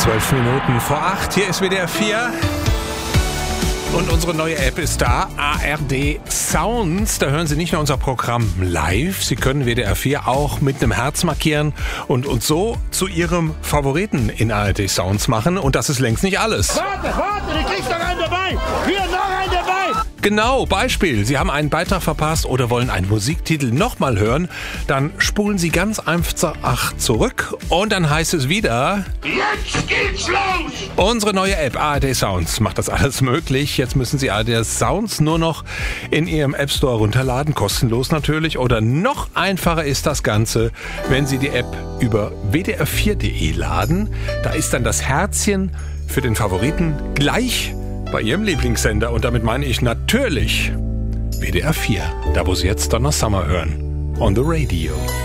12 Minuten vor 8. Hier ist WDR 4. Und unsere neue App ist da, ARD Sounds. Da hören Sie nicht nur unser Programm live, Sie können WDR 4 auch mit einem Herz markieren und uns so zu Ihrem Favoriten in ARD Sounds machen. Und das ist längst nicht alles. Warte, du kriegst noch einen dabei! Hier, noch einen dabei! Genau, Beispiel. Sie haben einen Beitrag verpasst oder wollen einen Musiktitel nochmal hören, dann spulen Sie ganz einfach zurück und dann heißt es wieder... Jetzt geht's los! Unsere neue App ARD Sounds macht das alles möglich. Jetzt müssen Sie ARD Sounds nur noch in Ihrem App Store runterladen, kostenlos natürlich. Oder noch einfacher ist das Ganze, wenn Sie die App über wdr4.de laden. Da ist dann das Herzchen für den Favoriten gleich bei Ihrem Lieblingssender. Und damit meine ich natürlich WDR 4, da wo Sie jetzt Donna Summer hören. On the Radio.